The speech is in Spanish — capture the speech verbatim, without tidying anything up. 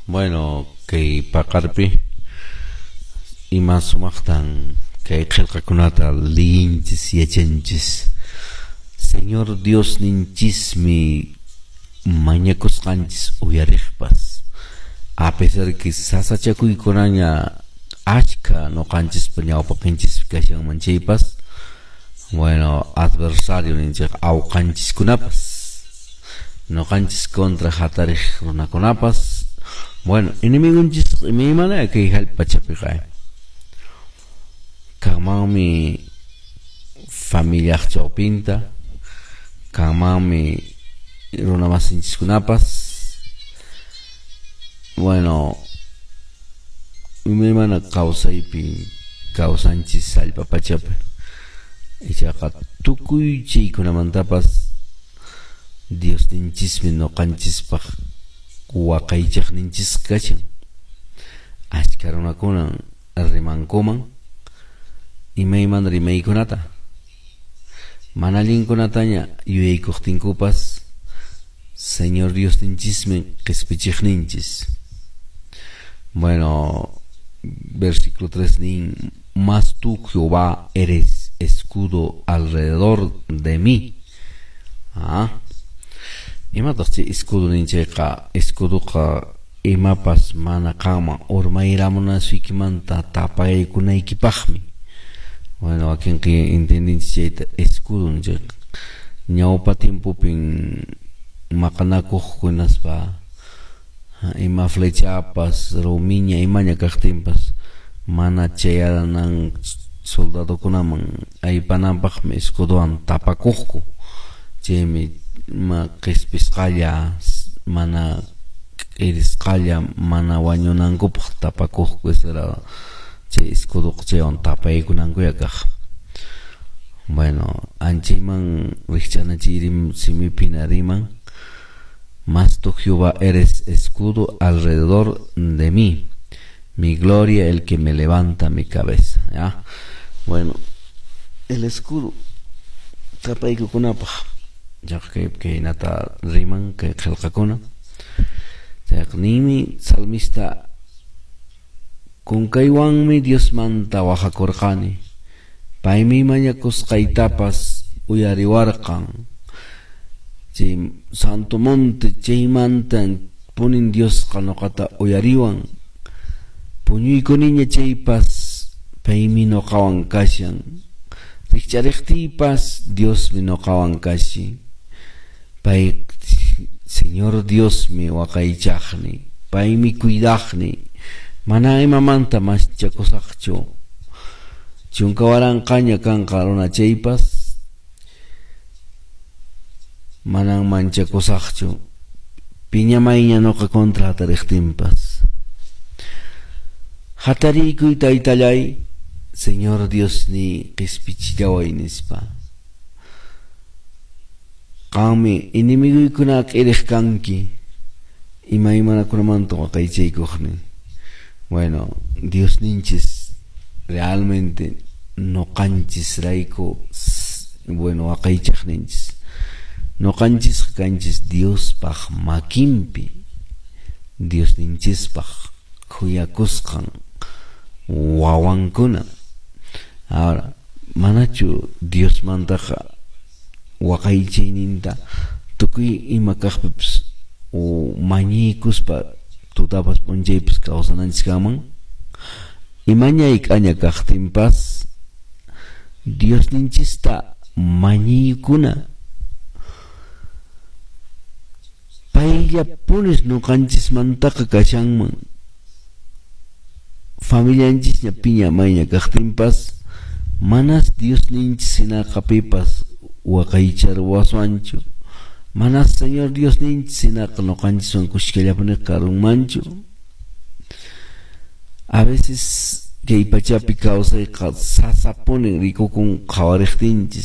Bueno, kay paqarpi ima sumaqtan kay qillqakunata linchis yachanchis. Señor Dios ninchismi mañakusqanchis uyariqpas. A pesar que sasachakuykunaña achka noqanchis ñawpaqinchis kashan manchaypas, bueno, adversario ninchik awqanchiskunapas, noqanchis contra hatariq runakunapas, bueno, enemigunchis imaymana kay hallp'achapi kay. Kanmanmi familiaq chawpinta, kanmanmi runa masinchikunapas, bueno, imaymana kawsaypi kawsanchis hallp'apachapi. Ichaqa tukuy chaykunamantapas Dios ninchismi noqanchispaq waqaychaqninchis kachan. Achka runakunan rimankuman imayman rimaykunata, mana allinkunataña yuyaykuqtinkupas Señor Dios ninchismi qhispichiqninchis. Bueno, versículo tres nin, mas tú Jehová eres escudo alrededor de mí. Ah, imataqsi escudo ninchayqa, escudoqa imapas mana qanman urmayramunasuykimanta tapaykunaykipaqmi. Bueno, aquí que entendinchis chayta escudo ninchayqa ñawpa tiempupin maqanakuqkunaspa ima flechapas rumiña imaña kaqtinpas mana chayanan soldadokunaman aypananpaqmi escudowan tapakuqku. Chaymi ma qhispishqalla mana q'irisqalla mana wañunankupaq tapakuqku. Eso era chay escudoqa chaywan tapaykunankuya kaq. Bueno, anchayman rikch'anachiyrim simipina riman, mas tú Jehová eres escudo alrededor de mí, mi gloria el que me levanta mi cabeza. ¿Ya? Bueno, el escudo tapaykukunapaq ya que que nata riman que qillqakuna nimi salmista kunkaywanmi Dios manta wahakurqani, paymi mañakusqaytapas uyariwarqan. Chay santo monte chaymanta punin Dios noqata uyariwan, puñuykuniña chaypas paymi noqawan kashan, rikchariqtiypas Dios mi noqawan kashi. Pay Señor Dios mi waqaychaqni, paymi cuidaqni, mana imamanta maschakusaqchu. Chunka waranqaña kanqa runa chaypas manan manchakusaqchu, piñamayña noqa contra hatariqtinpas. Hatariykuy taytallay, Señor Dios ni qhispichillaway nispa. Qanmi inimiguykuna q'iriq kanki, imaymanakunamanta waqaychaykuqni. Bueno, Dios ninchis realmente noqanchis rayku, bueno, waqaychaqninchis. Noqanchis kanchis Dios paq makinpi, Dios ninchispaq kuyakusqan wawankuna. Ahora, manachu Dios mantaqa waqaychayninta tukuy ima kaqpipas o mañiykuspa tutapas punchaypas kawsananchis kanman, imañay k'aña kaqtinpas Dios ninchista mañiykuna payllapunis nuqanchismantaqa kashanman. Familianchisña piña mayña kaqtinpas manas Dios ninchis hinaqa pipas waqaycharwaswanchu, manas Señor Dios ninchis hinaqa nuqanchiswan kushkallapuni karunmanchu. A veces kay pachapi kawsayqa sasapunin rikukun qhawariqtinchis.